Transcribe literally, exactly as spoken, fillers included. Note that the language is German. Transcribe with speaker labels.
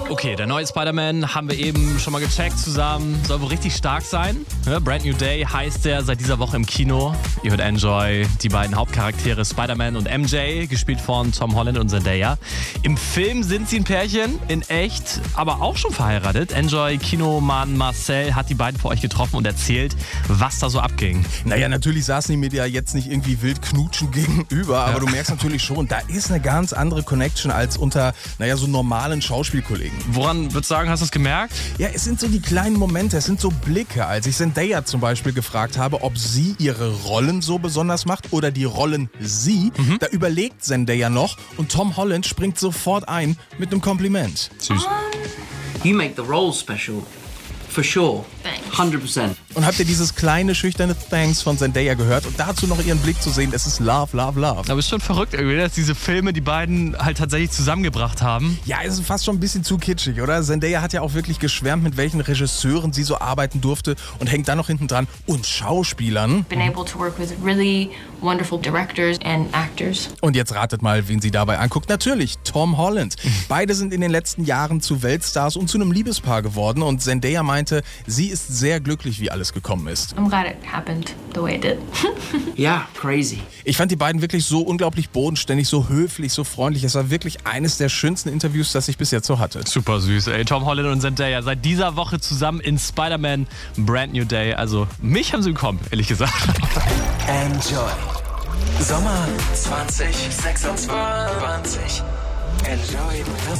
Speaker 1: Okay, der neue Spider-Man haben wir eben schon mal gecheckt zusammen. Soll wohl richtig stark sein. Ja, Brand New Day heißt der seit dieser Woche im Kino. Ihr hört Enjoy, die beiden Hauptcharaktere Spider-Man und M J, gespielt von Tom Holland und Zendaya. Im Film sind sie ein Pärchen, in echt, aber auch schon verheiratet. Enjoy, Kinomann Marcel hat die beiden für euch getroffen und erzählt, was da so abging.
Speaker 2: Naja, natürlich saßen die mir ja jetzt nicht irgendwie wild knutschen gegenüber, aber ja. Du merkst natürlich schon, da ist eine ganz andere Connection als unter, naja, so normalen Schauspielkollegen.
Speaker 1: Woran würdest du sagen, hast du es gemerkt?
Speaker 2: Ja, es sind so die kleinen Momente, es sind so Blicke. Als ich Zendaya zum Beispiel gefragt habe, ob sie ihre Rollen so besonders macht oder die Rollen sie, mhm. da überlegt Zendaya noch und Tom Holland springt sofort ein mit einem Kompliment.
Speaker 1: Süß.
Speaker 3: You make the role special. For sure.
Speaker 4: Thanks.
Speaker 3: hundert Prozent.
Speaker 2: Und habt ihr dieses kleine, schüchterne Thanks von Zendaya gehört? Und dazu noch ihren Blick zu sehen, es ist Love, Love, Love.
Speaker 1: Aber es ist schon verrückt irgendwie, dass diese Filme die beiden halt tatsächlich zusammengebracht haben.
Speaker 2: Ja, es ist fast schon ein bisschen zu kitschig, oder? Zendaya hat ja auch wirklich geschwärmt, mit welchen Regisseuren sie so arbeiten durfte und hängt dann noch hinten dran. Und Schauspielern.
Speaker 4: Been able to work with really wonderful directors and actors.
Speaker 2: Und jetzt ratet mal, wen sie dabei anguckt. Natürlich Tom Holland. Beide sind in den letzten Jahren zu Weltstars und zu einem Liebespaar geworden. Und Zendaya meinte, sie ist sehr glücklich, wie alles gekommen ist.
Speaker 4: I'm glad it happened the way it did.
Speaker 3: Yeah, crazy.
Speaker 2: Ich fand die beiden wirklich so unglaublich bodenständig, so höflich, so freundlich. Es war wirklich eines der schönsten Interviews, das ich bis jetzt so hatte.
Speaker 1: Super süß, ey. Tom Holland und Zendaya seit dieser Woche zusammen in Spider-Man Brand New Day. Also mich haben sie bekommen, ehrlich gesagt.
Speaker 5: Enjoy. Sommer zwanzig sechsundzwanzig. Enjoy.